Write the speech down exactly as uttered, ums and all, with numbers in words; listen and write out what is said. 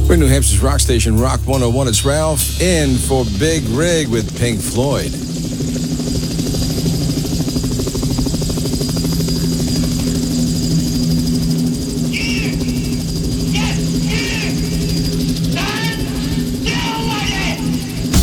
We're New Hampshire's rock station, Rock one oh one. It's Ralph in for Big Rig with Pink Floyd.